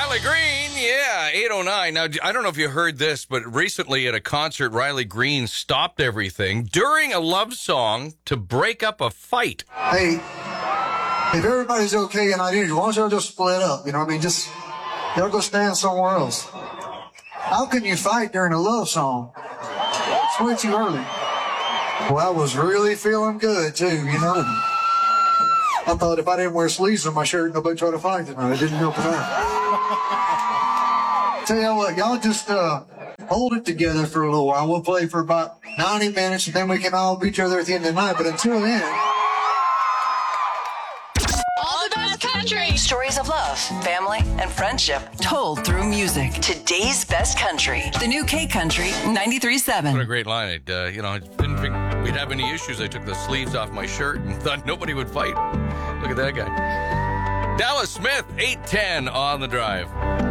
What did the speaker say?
Riley Green, yeah, 809. Now, I don't know if you heard this, but recently at a concert, Riley Green stopped everything during a love song to break up a fight. Hey, if everybody's okay and I need you, why don't y'all just split up? You know what I mean? Just, y'all go stand somewhere else. How can you fight during a love song? It's way too early. Well, I was really feeling good, too, you know? I thought if I didn't wear sleeves on my shirt, nobody tried to fight tonight. I didn't help that. Tell you what, y'all just hold it together for a little while. We'll play for about 90 minutes, and then we can all beat each other at the end of the night. But until then... All the best country. Stories of love, family, and friendship told through music. Today's best country. The new K-Country 93.7. What a great line. I didn't think we'd have any issues. I took the sleeves off my shirt and thought nobody would fight. Look at that guy. Dallas Smith, 810 on the drive.